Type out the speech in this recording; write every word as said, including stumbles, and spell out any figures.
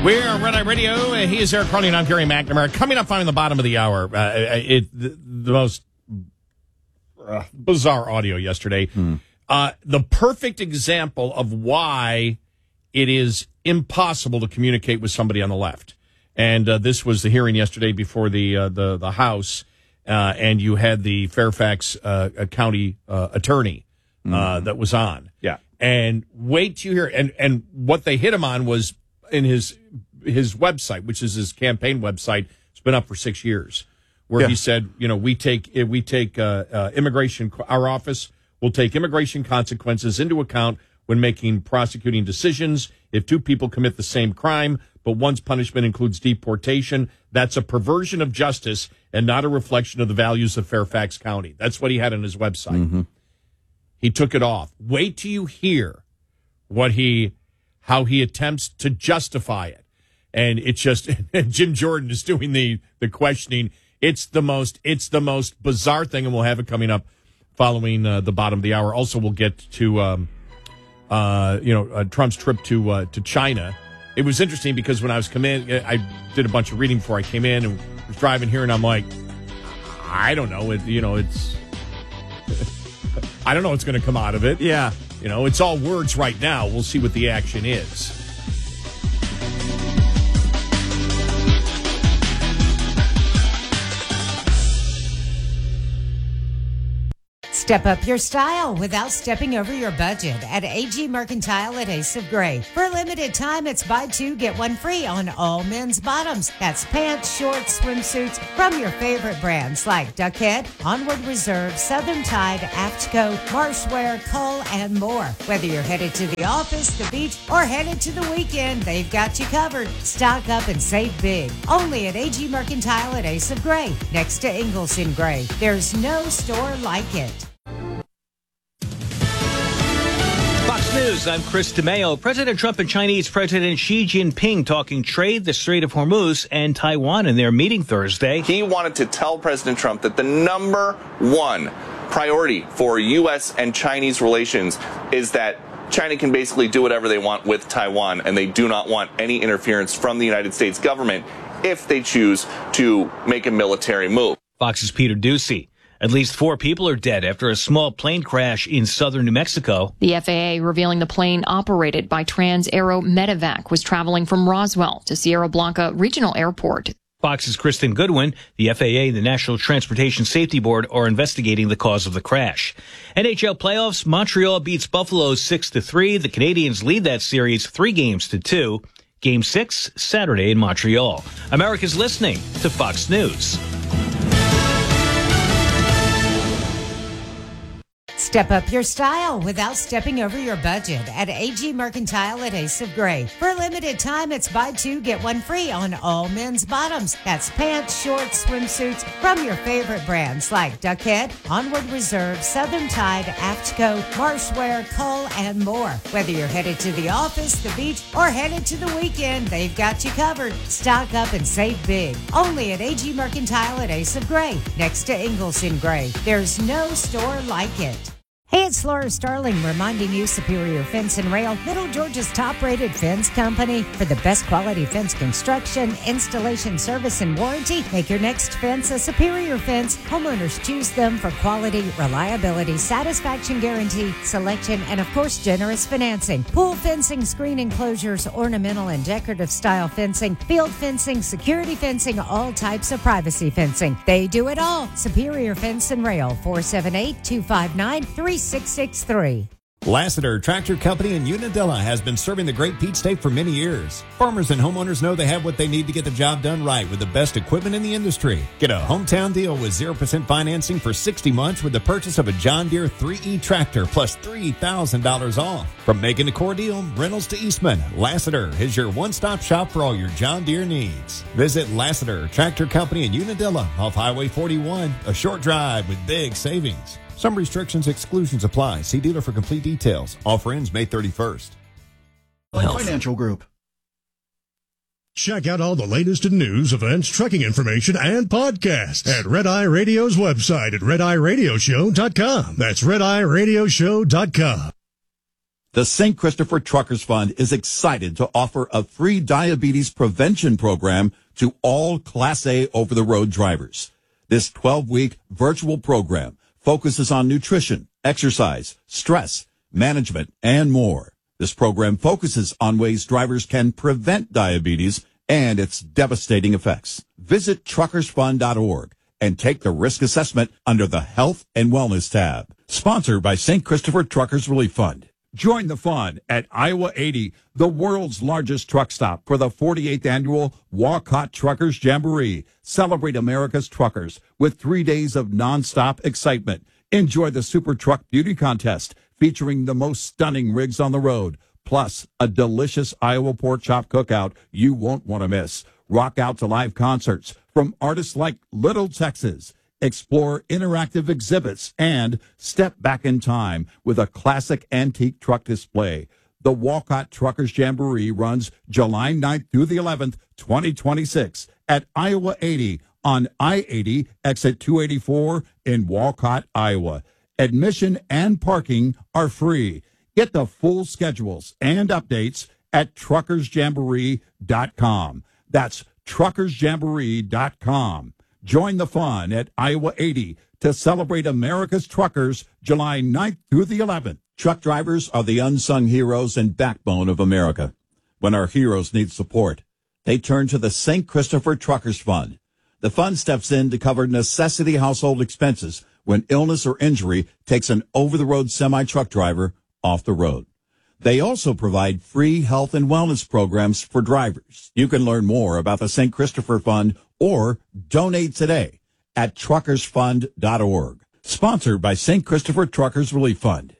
We're on Red Eye Radio. He is Eric Carney, and I'm Gary McNamara. Coming up on the bottom of the hour, uh, it, the, the most uh, bizarre audio yesterday. Hmm. Uh, the perfect example of why it is impossible to communicate with somebody on the left. And uh, this was the hearing yesterday before the uh, the, the House, uh, and you had the Fairfax uh, County uh, attorney uh, mm. that was on. Yeah. And wait till you hear, and, and what they hit him on was in his his website, which is his campaign website. It's been up for six years, where yeah. he said, you know, we take we take uh, uh, immigration. Our office will take immigration consequences into account when making prosecuting decisions. If two people commit the same crime, but one's punishment includes deportation, that's a perversion of justice and not a reflection of the values of Fairfax County. That's what he had on his website. Mm-hmm. He took it off. Wait till you hear what he, how he attempts to justify it. And it's just, Jim Jordan is doing the, the questioning. It's the most, it's the most bizarre thing, and we'll have it coming up following uh, the bottom of the hour. Also, we'll get to, um, uh, you know, uh, Trump's trip to, uh, to China. It was interesting because when I was coming in, I did a bunch of reading before I came in and was driving here, and I'm like, I don't know. It, you know, it's, I don't know what's going to come out of it. Yeah. You know, it's all words right now. We'll see what the action is. Step up your style without stepping over your budget at A G Mercantile at Ace of Gray. For a limited time, it's buy two, get one free on all men's bottoms. That's pants, shorts, swimsuits from your favorite brands like Duckhead, Onward Reserve, Southern Tide, Aftco, Marshwear, Cull, and more. Whether you're headed to the office, the beach, or headed to the weekend, they've got you covered. Stock up and save big. Only at A G Mercantile at Ace of Gray, next to Ingalls in Gray. There's no store like it. Fox News, I'm Chris DeMeo. President Trump and Chinese President Xi Jinping talking trade, the Strait of Hormuz, and Taiwan in their meeting Thursday. He wanted to tell President Trump that the number one priority for U S and Chinese relations is that China can basically do whatever they want with Taiwan, and they do not want any interference from the United States government if they choose to make a military move. Fox's Peter Ducey. At least four people are dead after a small plane crash in southern New Mexico. The F A A revealing the plane operated by Trans-Aero Medevac was traveling from Roswell to Sierra Blanca Regional Airport. Fox's Kristen Goodwin. The F A A and the National Transportation Safety Board are investigating the cause of the crash. N H L playoffs, Montreal beats Buffalo six to three. The Canadiens lead that series three games to two. Game six, Saturday in Montreal. America's listening to Fox News. Step up your style without stepping over your budget at A G Mercantile at Ace of Gray. For a limited time, it's buy two, get one free on all men's bottoms. That's pants, shorts, swimsuits from your favorite brands like Duckhead, Onward Reserve, Southern Tide, Aftco, Marshwear, Cull, and more. Whether you're headed to the office, the beach, or headed to the weekend, they've got you covered. Stock up and save big. Only at A G Mercantile at Ace of Gray, next to Ingalls in Gray. There's no store like it. Hey, it's Laura Starling reminding you Superior Fence and Rail, Middle Georgia's top-rated fence company. For the best quality fence construction, installation, service, and warranty, make your next fence a Superior Fence. Homeowners choose them for quality, reliability, satisfaction guarantee, selection, and, of course, generous financing. Pool fencing, screen enclosures, ornamental and decorative style fencing, field fencing, security fencing, all types of privacy fencing. They do it all. Superior Fence and Rail, four seven eight, two five nine, three six six three. Lassiter Tractor Company in Unadilla has been serving the Great Peach State for many years. Farmers and homeowners know they have what they need to get the job done right with the best equipment in the industry. Get a hometown deal with zero percent financing for sixty months with the purchase of a John Deere three E tractor plus three thousand dollars off. From Macon to Cordele, Reynolds to Eastman, Lassiter is your one-stop shop for all your John Deere needs. Visit Lassiter Tractor Company in Unadilla off Highway forty-one, a short drive with big savings. Some restrictions, exclusions apply. See dealer for complete details. Offer ends May thirty-first. Financial Group. Check out all the latest in news, events, trucking information, and podcasts at Red Eye Radio's website at red eye radio show dot com. That's red eye radio show dot com. The Saint Christopher Truckers Fund is excited to offer a free diabetes prevention program to all Class A over-the-road drivers. This twelve-week virtual program focuses on nutrition, exercise, stress, management, and more. This program focuses on ways drivers can prevent diabetes and its devastating effects. Visit truckers fund dot org and take the risk assessment under the Health and Wellness tab. Sponsored by Saint Christopher Truckers Relief Fund. Join the fun at Iowa eighty, the world's largest truck stop, for the forty-eighth annual Walcott Truckers Jamboree. Celebrate America's truckers with three days of nonstop excitement. Enjoy the Super Truck Beauty Contest featuring the most stunning rigs on the road, plus a delicious Iowa pork chop cookout you won't want to miss. Rock out to live concerts from artists like Little Texas. Explore interactive exhibits and step back in time with a classic antique truck display. The Walcott Truckers Jamboree runs July ninth through the eleventh, twenty twenty-six at Iowa eighty on I eighty, exit two eighty-four in Walcott, Iowa. Admission and parking are free. Get the full schedules and updates at truckers jamboree dot com. That's truckers jamboree dot com. Join the fun at Iowa eighty to celebrate America's truckers July ninth through the eleventh. Truck drivers are the unsung heroes and backbone of America. When our heroes need support, they turn to the Saint Christopher Truckers Fund. The fund steps in to cover necessity household expenses when illness or injury takes an over-the-road semi-truck driver off the road. They also provide free health and wellness programs for drivers. You can learn more about the Saint Christopher Fund or donate today at truckers fund dot org. Sponsored by Saint Christopher Truckers Relief Fund.